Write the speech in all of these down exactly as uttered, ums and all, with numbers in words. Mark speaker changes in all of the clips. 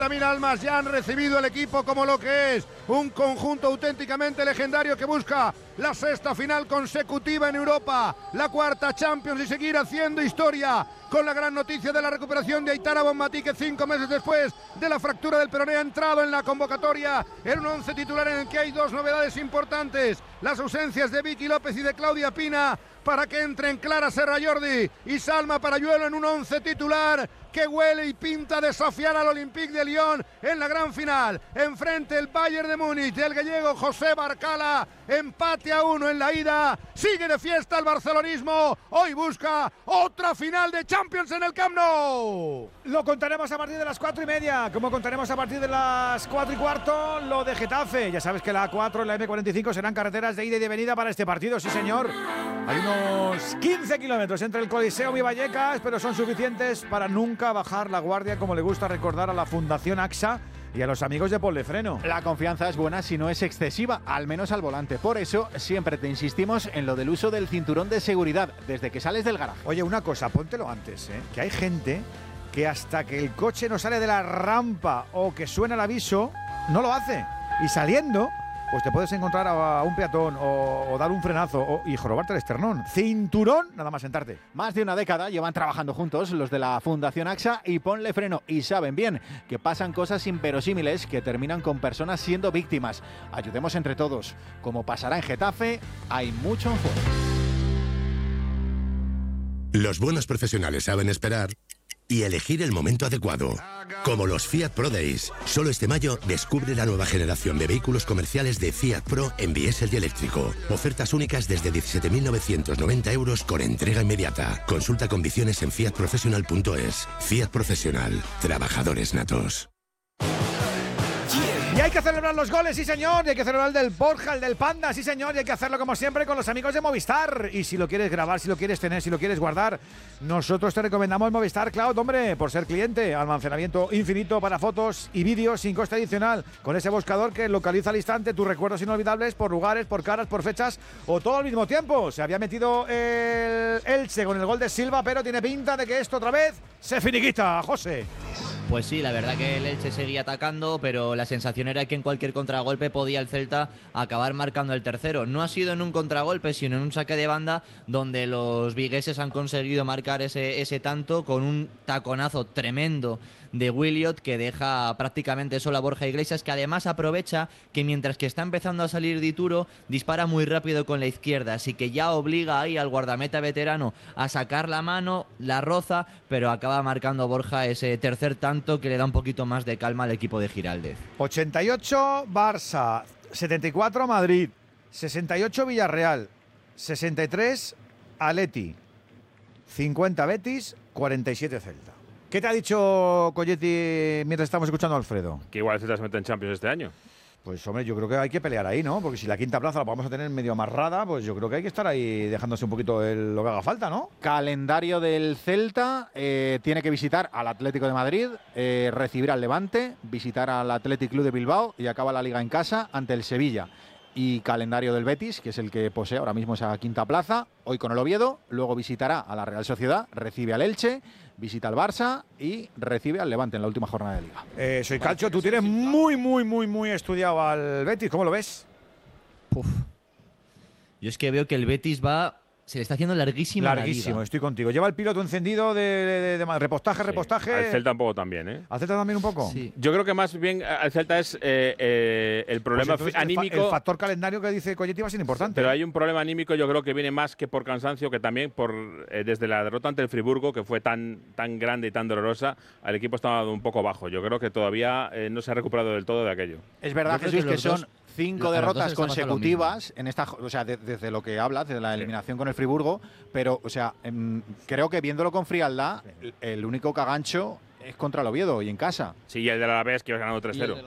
Speaker 1: Mil almas ya han recibido el equipo como lo que es, un conjunto auténticamente legendario que busca la sexta final consecutiva en Europa, la cuarta Champions y seguir haciendo historia con la gran noticia de la recuperación de Aitana Bonmatí, que cinco meses después de la fractura del peroné ha entrado en la convocatoria en un once titular en el que hay dos novedades importantes, las ausencias de Vicky López y de Claudia Pina, para que entren Clara Serra Jordi y Salma Parayuelo en un once titular que huele y pinta desafiar al Olympique de Lyon en la gran final. Enfrente el Bayern de Múnich del gallego José Barcala, empate a uno en la ida, sigue de fiesta el barcelonismo, hoy busca otra final de Champions en el Camp Nou.
Speaker 2: Lo contaremos a partir de las cuatro y media, como contaremos a partir de las cuatro y cuarto lo de Getafe. Ya sabes que la A cuatro y la eme cuarenta y cinco serán carreteras de ida y de venida para este partido, sí señor. Hay unos quince kilómetros entre el Coliseo y Vallecas, pero son suficientes para nunca bajar la guardia, como le gusta recordar a la Fundación AXA y a los amigos de Pol de Freno.
Speaker 3: La confianza es buena si no es excesiva, al menos al volante. Por eso siempre te insistimos en lo del uso del cinturón de seguridad desde que sales del garaje.
Speaker 2: Oye, una cosa, póntelo antes, ¿eh? Que hay gente que hasta que el coche no sale de la rampa o que suena el aviso, no lo hace. Y saliendo, pues te puedes encontrar a un peatón o, o dar un frenazo o, y jorobarte el esternón. Cinturón, nada más sentarte.
Speaker 3: Más de una década llevan trabajando juntos los de la Fundación AXA y Ponle Freno, y saben bien que pasan cosas inverosímiles que terminan con personas siendo víctimas. Ayudemos entre todos. Como pasará en Getafe, hay mucho en juego.
Speaker 4: Los buenos profesionales saben esperar y elegir el momento adecuado. Como los Fiat Pro Days. Solo este mayo descubre la nueva generación de vehículos comerciales de Fiat Pro en diésel y eléctrico. Ofertas únicas desde diecisiete mil novecientos noventa euros con entrega inmediata. Consulta condiciones en fiat professional punto es. Fiat Profesional. Trabajadores natos.
Speaker 2: Y hay que celebrar los goles, sí señor, y hay que celebrar el del Borja, el del Panda, sí señor, y hay que hacerlo como siempre con los amigos de Movistar. Y si lo quieres grabar, si lo quieres tener, si lo quieres guardar, nosotros te recomendamos Movistar Cloud, hombre, por ser cliente. Almacenamiento infinito para fotos y vídeos sin coste adicional, con ese buscador que localiza al instante tus recuerdos inolvidables por lugares, por caras, por fechas o todo al mismo tiempo. Se había metido el Elche con el gol de Silva, pero tiene pinta de que esto otra vez se finiquita, José.
Speaker 5: Pues sí, la verdad que el Elche seguía atacando, pero la sensación era que en cualquier contragolpe podía el Celta acabar marcando el tercero. No ha sido en un contragolpe, sino en un saque de banda donde los vigueses han conseguido marcar ese, ese tanto con un taconazo tremendo de Williot que deja prácticamente solo a Borja Iglesias, que además aprovecha que mientras que está empezando a salir Dituro, dispara muy rápido con la izquierda, así que ya obliga ahí al guardameta veterano a sacar la mano, la roza, pero acaba marcando Borja ese tercer tanto que le da un poquito más de calma al equipo de Giraldez.
Speaker 2: ochenta y ocho Barça, setenta y cuatro Madrid, sesenta y ocho Villarreal, sesenta y tres Atleti, cincuenta Betis, cuarenta y siete Celta. ¿Qué te ha dicho Colletti mientras estamos escuchando a Alfredo?
Speaker 6: Que igual el Celta se mete en Champions este año.
Speaker 2: Pues hombre, yo creo que hay que pelear ahí, ¿no? Porque si la quinta plaza la vamos a tener medio amarrada, pues yo creo que hay que estar ahí dejándose un poquito el, lo que haga falta, ¿no?
Speaker 3: Calendario del Celta, eh, tiene que visitar al Atlético de Madrid, eh, recibir al Levante, visitar al Athletic Club de Bilbao y acaba la Liga en casa ante el Sevilla. Y calendario del Betis, que es el que posee ahora mismo esa quinta plaza, hoy con el Oviedo, luego visitará a la Real Sociedad, recibe al Elche, visita al Barça y recibe al Levante en la última jornada de Liga.
Speaker 2: Eh, soy Calcho, tú tienes muy, muy, muy, muy estudiado al Betis, ¿cómo lo ves?
Speaker 5: Uf. Yo es que veo que el Betis va... Se le está haciendo larguísima
Speaker 2: Larguísimo,
Speaker 5: la liga.
Speaker 2: estoy contigo. Lleva el piloto encendido de, de, de, de repostaje,
Speaker 6: Sí.
Speaker 2: repostaje.
Speaker 6: Al Celta un poco también, ¿eh?
Speaker 2: ¿Al Celta también un poco?
Speaker 5: Sí.
Speaker 6: Yo creo que más bien al Celta es eh, eh, el problema
Speaker 2: Pues entonces
Speaker 6: anímico.
Speaker 2: El, fa el factor calendario que dice Colletti va a ser importante.
Speaker 6: Pero hay un problema anímico, yo creo que viene más que por cansancio, que también por eh, desde la derrota ante el Friburgo, que fue tan, tan grande y tan dolorosa, al equipo estaba un poco bajo. Yo creo que todavía eh, no se ha recuperado del todo de aquello.
Speaker 3: Es verdad,
Speaker 5: Yo creo
Speaker 3: Jesús,
Speaker 5: que
Speaker 3: que,
Speaker 5: los
Speaker 3: son
Speaker 5: dos-
Speaker 3: cinco
Speaker 5: a los dos
Speaker 3: derrotas
Speaker 5: les está pasando lo
Speaker 3: consecutivas en esta, o sea, de- desde lo que hablas, desde la eliminación con el Friburgo, pero, o sea, em, creo que viéndolo con frialdad, el, el único cagancho es contra el Oviedo y en casa.
Speaker 6: Sí, y el de la Alavés, que ha ganado tres cero.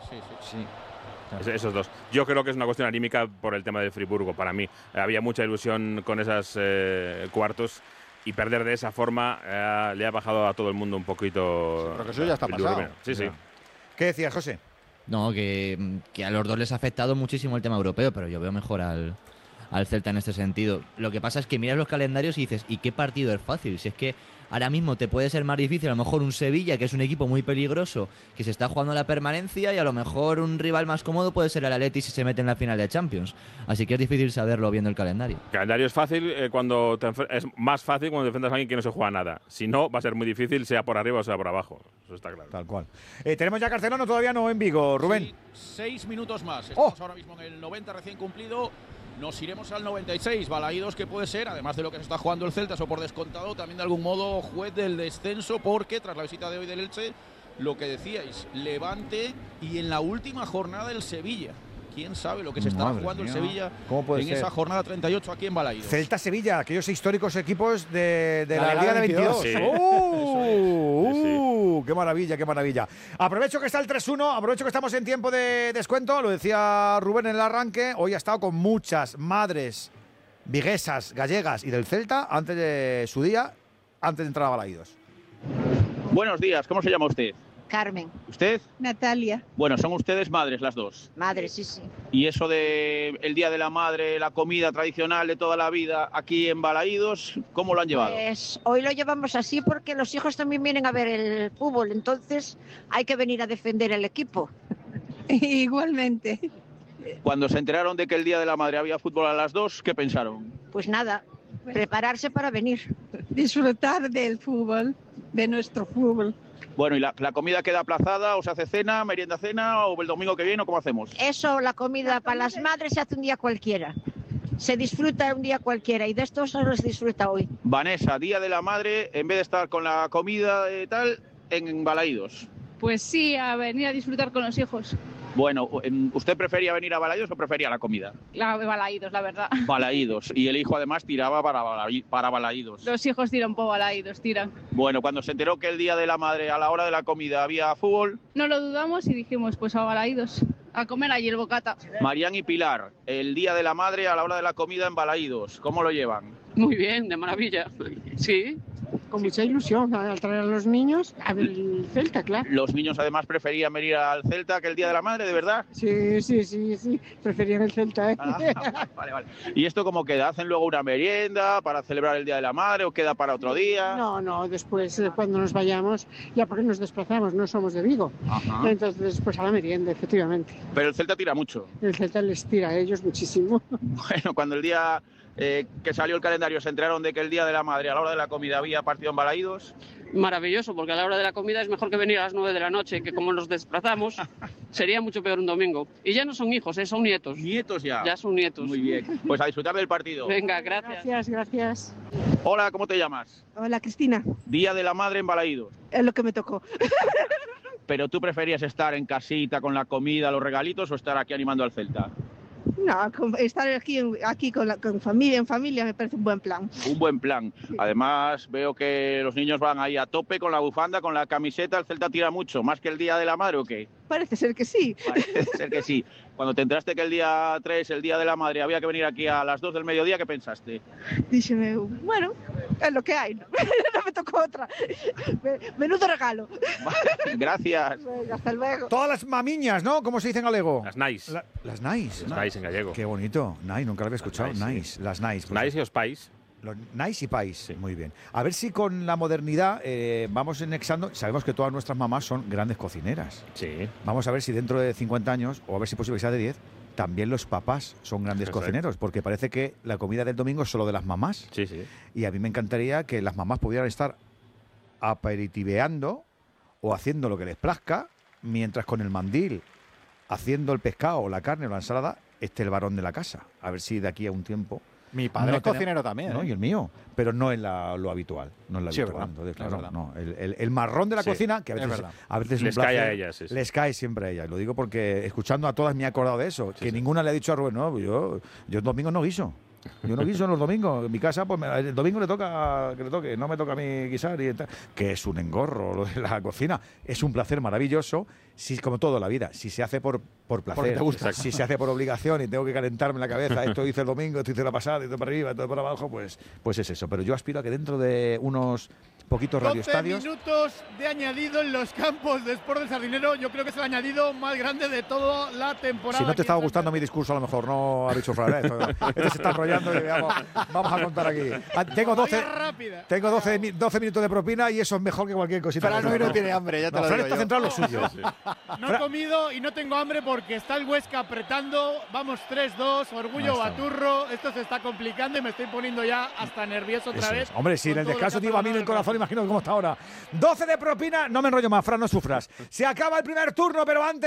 Speaker 6: Es- esos dos. Yo creo que es una cuestión anímica por el tema del Friburgo, para mí. Eh, había mucha ilusión con esos eh, cuartos y perder de esa forma eh, le ha bajado a todo el mundo un poquito.
Speaker 3: Sí, pero que eso ya está
Speaker 6: el
Speaker 3: pasado.
Speaker 6: durmeno. Sí, sí.
Speaker 2: ¿Qué decías, José?
Speaker 5: No, que, que a los dos les ha afectado muchísimo el tema europeo, pero yo veo mejor al, al Celta en este sentido. Lo que pasa es que miras los calendarios y dices, ¿y qué partido es fácil? Si es que Ahora mismo te puede ser más difícil, a lo mejor un Sevilla, que es un equipo muy peligroso, que se está jugando la permanencia, y a lo mejor un rival más cómodo puede ser el Atleti si se mete en la final de Champions. Así que es difícil saberlo viendo el calendario.
Speaker 6: El calendario es fácil eh, cuando te es más fácil cuando defendas a alguien que no se juega nada. Si no, va a ser muy difícil, sea por arriba o sea por abajo. Eso está claro.
Speaker 2: Tal cual. Eh, tenemos ya Carcelano, todavía no en Vigo, Rubén.
Speaker 7: Sí, seis minutos más. Estamos
Speaker 2: oh.
Speaker 7: ahora mismo en el noventa recién cumplido. Nos iremos al noventa y seis. Balaídos, que puede ser, además de lo que se está jugando el Celta, eso por descontado, también de algún modo juez del descenso, porque tras la visita de hoy del Elche, lo que decíais, Levante y en la última jornada el Sevilla. ¿Quién sabe lo que se está jugando
Speaker 2: mía.
Speaker 7: el Sevilla en
Speaker 2: ser?
Speaker 7: esa jornada treinta y ocho aquí en Balaídos?
Speaker 2: Celta-Sevilla, aquellos históricos equipos de, de la,
Speaker 3: la
Speaker 2: Liga de
Speaker 3: veintidós.
Speaker 2: veintidós.
Speaker 6: Sí.
Speaker 2: ¡Uh!
Speaker 6: Sí, sí.
Speaker 2: ¡Uh! ¡Qué maravilla, qué maravilla! Aprovecho que está el tres uno, aprovecho que estamos en tiempo de descuento, lo decía Rubén en el arranque, hoy ha estado con muchas madres viguesas, gallegas y del Celta antes de su día, antes de entrar a Balaídos.
Speaker 8: Buenos días, ¿cómo se llama usted?
Speaker 9: Carmen.
Speaker 8: ¿Usted?
Speaker 9: Natalia.
Speaker 8: Bueno, son ustedes madres las dos.
Speaker 9: Madre, sí, sí.
Speaker 8: Y eso de el Día de la Madre, la comida tradicional de toda la vida aquí en Balaídos, ¿cómo lo han llevado?
Speaker 9: Pues hoy lo llevamos así porque los hijos también vienen a ver el fútbol, entonces hay que venir a defender el equipo. Igualmente.
Speaker 8: Cuando se enteraron de que el Día de la Madre había fútbol a las dos, ¿qué pensaron?
Speaker 9: Pues nada, prepararse para venir.
Speaker 10: Disfrutar del fútbol, de nuestro fútbol.
Speaker 8: Bueno, ¿y la, la comida queda aplazada o se hace cena, merienda cena o el domingo que viene o cómo hacemos?
Speaker 9: Eso, la comida para las madres se hace un día cualquiera. Se disfruta un día cualquiera y de esto solo se disfruta hoy.
Speaker 8: Vanessa, Día de la Madre, en vez de estar con la comida y tal, en Balaídos.
Speaker 10: Pues sí, a venir a disfrutar con los hijos.
Speaker 8: Bueno, ¿usted prefería venir a Balaídos o prefería la comida?
Speaker 10: La Balaídos, la verdad.
Speaker 8: Balaídos. Y el hijo además tiraba para, Balaí- para Balaídos.
Speaker 10: Los hijos tiran por Balaídos, tiran.
Speaker 8: Bueno, cuando se enteró que el Día de la Madre a la hora de la comida había fútbol,
Speaker 10: No lo dudamos y dijimos, pues a Balaídos, a comer allí el bocata.
Speaker 8: Marían y Pilar, el Día de la Madre a la hora de la comida en Balaídos, ¿cómo lo llevan?
Speaker 10: Muy bien, de maravilla. Sí.
Speaker 11: Con mucha ilusión, al traer a los niños a ver el Celta, claro.
Speaker 8: Los niños además preferían venir al Celta que el Día de la Madre, ¿de verdad?
Speaker 11: Sí, sí, sí, sí, preferían el Celta, ¿eh?
Speaker 8: Ah, vale, vale. ¿Y esto cómo queda? ¿Hacen luego una merienda para celebrar el Día de la Madre o queda para otro día?
Speaker 11: No, no, después eh, cuando nos vayamos, ya porque nos desplazamos, no somos de Vigo.
Speaker 8: Ajá.
Speaker 11: Entonces, pues a la merienda, efectivamente.
Speaker 8: Pero el Celta tira mucho.
Speaker 11: El Celta les tira a ellos muchísimo.
Speaker 8: Bueno, cuando el día eh, que salió el calendario se enteraron de que el Día de la Madre a la hora de la comida había partido en Balaídos.
Speaker 10: Maravilloso, porque a la hora de la comida es mejor que venir a las nueve de la noche, que como nos desplazamos, sería mucho peor un domingo. Y ya no son hijos, ¿eh? Son nietos.
Speaker 8: Nietos ya.
Speaker 10: Ya son nietos.
Speaker 8: Muy bien. Pues a disfrutar del partido.
Speaker 10: Venga, gracias.
Speaker 11: Gracias, gracias.
Speaker 8: Hola, ¿cómo te llamas?
Speaker 11: Hola, Cristina.
Speaker 8: Día de la Madre en Balaídos.
Speaker 11: Es lo que me tocó.
Speaker 8: ¿Pero tú preferías estar en casita con la comida, los regalitos o estar aquí animando al Celta?
Speaker 11: No, con- estar aquí, en- aquí con, la, con familia, en familia, me parece un buen plan.
Speaker 8: Un buen plan. Además, veo que los niños van ahí a tope con la bufanda, con la camiseta. ¿El Celta tira mucho? ¿Más que el Día de la Madre o qué?
Speaker 11: Parece ser que sí.
Speaker 8: Parece ser que sí. Cuando te enteraste que el día tres, el Día de la Madre, había que venir aquí a las dos del mediodía, ¿qué pensaste?
Speaker 11: Díxeme, bueno, es lo que hay, ¿no? No me tocó otra. Me- Menudo regalo.
Speaker 8: Gracias.
Speaker 11: Venga, hasta luego.
Speaker 2: Todas las mamiñas, ¿no? ¿Cómo se dice en galego?
Speaker 6: Las nice.
Speaker 2: La- las nice.
Speaker 6: Las nice en gallego.
Speaker 2: Qué bonito. Nice, nunca lo había escuchado.
Speaker 6: nice,
Speaker 2: Nice, las nice. Pues,
Speaker 6: Nice y os pais.
Speaker 2: Los nice y pais. Muy bien. A ver si con la modernidad eh, vamos anexando. Sabemos que todas nuestras mamás son grandes cocineras.
Speaker 6: Sí.
Speaker 2: Vamos a ver si dentro de cincuenta años, o a ver si posible que sea de diez, también los papás son grandes
Speaker 6: Exacto.
Speaker 2: cocineros, porque parece que la comida del domingo es solo de las mamás.
Speaker 6: Sí, sí.
Speaker 2: Y a mí me encantaría que las mamás pudieran estar aperitiveando o haciendo lo que les plazca, mientras con el mandil, haciendo el pescado o la carne o la ensalada, esté el varón de la casa. A ver si de aquí a un tiempo...
Speaker 3: Mi padre
Speaker 2: no
Speaker 3: es
Speaker 2: tenemos-
Speaker 3: cocinero también.
Speaker 2: No,
Speaker 3: ¿eh?
Speaker 2: y el mío, pero no es la- lo habitual. No es lo
Speaker 3: Sí, es
Speaker 2: habitual.
Speaker 3: verdad,
Speaker 2: Entonces,
Speaker 3: es
Speaker 2: claro,
Speaker 3: verdad.
Speaker 2: no, el, el- el marrón de la
Speaker 6: Sí,
Speaker 2: cocina, que a
Speaker 3: es
Speaker 2: veces,
Speaker 3: verdad.
Speaker 2: a veces es un
Speaker 6: Les cae
Speaker 2: placer,
Speaker 6: a ellas, sí, sí.
Speaker 2: les cae siempre a ellas. Lo digo porque escuchando a todas me he acordado de eso, que
Speaker 6: sí.
Speaker 2: ninguna le ha dicho a Rubén, no, yo, yo el domingo no guiso. Yo no guiso los domingos. En mi casa, pues me- el domingo le toca que le toque, no me toca a mí guisar. Y tal. Que es un engorro lo de la cocina. Es un placer maravilloso Si, como todo en la vida, si se hace por, por placer,
Speaker 3: te gusta.
Speaker 2: si se hace por obligación y tengo que calentarme la cabeza, esto hice el domingo, esto hice la pasada, esto para arriba, esto para abajo, pues, pues es eso. Pero yo aspiro a que dentro de unos poquitos radioestadios...
Speaker 12: doce minutos de añadido en los campos de Sport del Sardinero. Yo creo que es el añadido más grande de toda la temporada.
Speaker 2: Si no te estaba gustando mi discurso, a lo mejor no ha dicho Fran. Esto, esto se está enrollando y vamos, vamos a contar aquí. Ah, tengo doce, tengo doce, doce minutos de propina y eso es mejor que cualquier cosita.
Speaker 3: Fran hoy no tiene hambre, ya te
Speaker 2: no,
Speaker 3: lo
Speaker 2: Fran
Speaker 3: digo
Speaker 2: está
Speaker 3: yo.
Speaker 2: centrado en lo suyo.
Speaker 6: Sí, sí.
Speaker 12: No he comido y no tengo hambre porque está el Huesca apretando. Vamos tres dos, orgullo Baturro. Esto se está complicando y me estoy poniendo ya hasta nervioso otra
Speaker 2: Eso
Speaker 12: vez.
Speaker 2: es. Hombre, si en el descanso te iba a mí en el corazón, imagino cómo está ahora. doce de propina, no me enrollo más, Fran, no sufras. Se acaba el primer turno, pero antes...